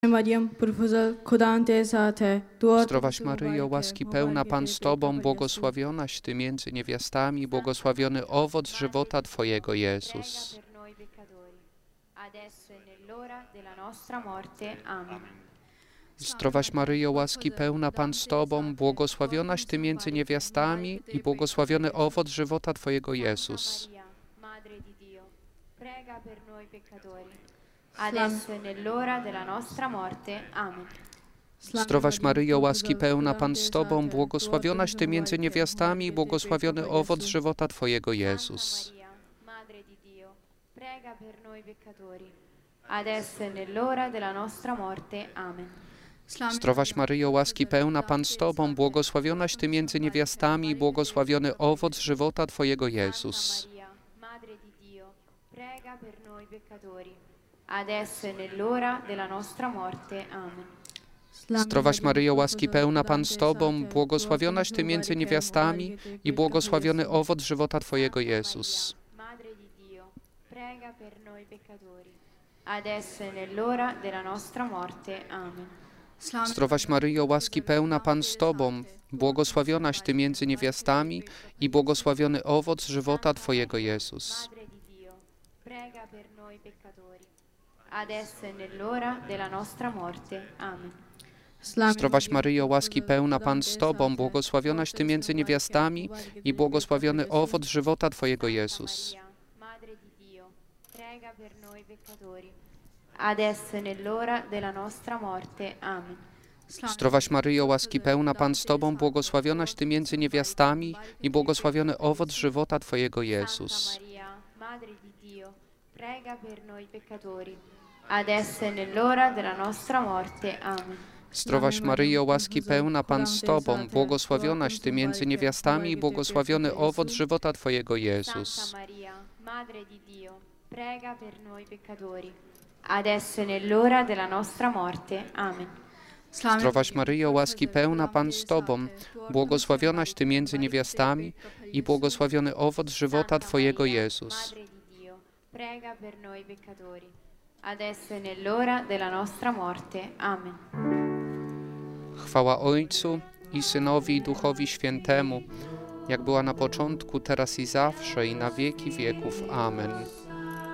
Mariam, por favor, खुदा तेरे साथ है। तू औरतों Zdrowaś में Maryjo, मुबारक है, łaski pełna, Pan z Tobą, błogosławionaś Ty między niewiastami, błogosławiony owoc żywota Twojego, Jezus. Prega per noi peccatori, adesso e nell'ora della nostra morte. Amen. Zdrowaś Maryjo, łaski pełna, Pan z Tobą, błogosławionaś Ty między niewiastami i błogosławiony owoc żywota Twojego, Jezus. Maria, Madre di Dio, prega per noi peccatori, adesso e nell'ora della nostra morte. Amen. Zdrowaś Maryjo, łaski pełna, Pan z Tobą, błogosławionaś Ty między niewiastami i błogosławiony owoc żywota Twojego, Jezus. Maria, Madre di Dio, prega per noi peccatori, adesso e nell'ora della nostra morte. Amen. Zdrowaś Maryjo, łaski pełna, Pan z Tobą, błogosławionaś Ty między niewiastami i błogosławiony owoc żywota Twojego, Jezus. Maria, Madre di Dio, prega per noi peccatori, adesso e nell'ora della nostra morte. Amen. Zdrowaś Maryjo, łaski pełna, Pan z Tobą, błogosławionaś Ty między niewiastami i błogosławiony owoc żywota Twojego, Jezus. Madre di Dio, prega per noi peccatori, adesso e nell'ora della nostra morte. Amen. Zdrowaś Maryjo, łaski pełna, Pan z Tobą, błogosławionaś Ty między niewiastami i błogosławiony owoc żywota Twojego, Jezus. Madre di Dio, prega per noi peccatori, adesso e nell'ora della nostra morte. Amen. Zdrowaś Maryjo, łaski pełna, Pan z Tobą, błogosławionaś Ty między niewiastami i błogosławiony owoc żywota Twojego, Jezus. Maria, Madre di Dio, prega per noi peccatori, adesso e nell'ora della nostra morte. Amen. Zdrowaś Maryjo, łaski pełna, Pan z Tobą, błogosławionaś Ty między niewiastami i błogosławiony owoc żywota Twojego, Jezus. Maria, Madre di Dio, prega per noi peccatori, adesso e nell'ora della nostra morte. Amen. Zdrowaś Maryjo, łaski pełna, Pan z Tobą, błogosławionaś Ty między niewiastami i błogosławiony owoc żywota Twojego, Jezus. Santa Maria, Madre di Dio, prega per noi peccatori, adesso e nell'ora della nostra morte. Amen. Zdrowaś Maryjo, łaski pełna, Pan z Tobą, błogosławionaś Ty między niewiastami i błogosławiony owoc żywota Twojego, Jezus. Madre di Dio, prega per noi peccatori, adesso e nell'ora della nostra morte. Amen. Chwała Ojcu i Synowi i Duchowi Świętemu, jak była na początku, teraz i zawsze, i na wieki wieków. Amen.